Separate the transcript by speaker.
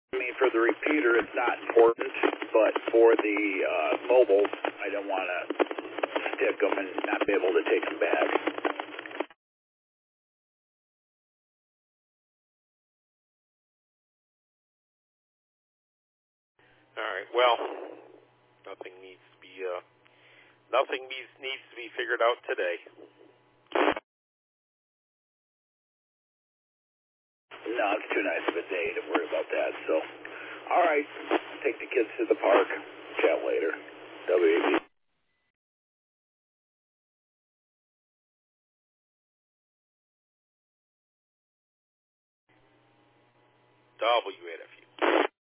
Speaker 1: I mean, for the repeater, it's not important, but for the mobile, I don't want to stick them and not be able to take them back.
Speaker 2: All right. Well, nothing needs to be figured out today.
Speaker 1: No, it's too nice of a day to worry about that. So, all right, take the kids to the park. Chat later. WAB.
Speaker 2: WAFU.